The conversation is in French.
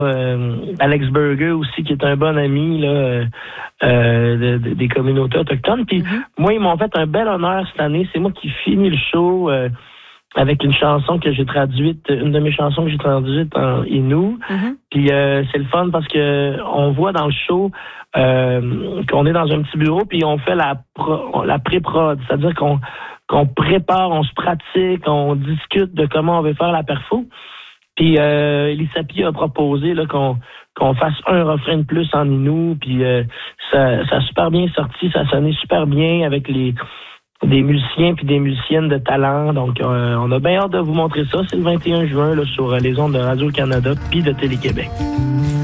Alex Burger aussi, qui est un bon ami là, des communautés autochtones. Puis moi, ils m'ont fait un bel honneur cette année. C'est moi qui finis le show avec une chanson que j'ai traduite, une de mes chansons que j'ai traduite en Innu. Puis c'est le fun parce que on voit dans le show qu'on est dans un petit bureau, puis on fait la pré-prod, c'est-à-dire qu'on prépare, on se pratique, on discute de comment on veut faire la perfo. Puis Elisapie a proposé là, qu'on fasse un refrain de plus en Innu, puis ça a super bien sorti, ça sonnait super bien avec des musiciens puis des musiciennes de talent. Donc, on a bien hâte de vous montrer ça. C'est le 21 juin là, sur les ondes de Radio-Canada puis de Télé-Québec.